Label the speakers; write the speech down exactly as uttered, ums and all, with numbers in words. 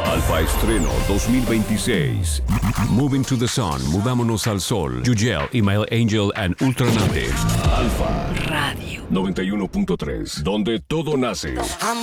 Speaker 1: Alfa Estreno dos mil veintiséis. Moving to the Sun, Mudámonos al Sol. Yugel, Email Angel and Ultranative. Alfa
Speaker 2: Radio
Speaker 1: noventa y uno punto tres, donde todo nace.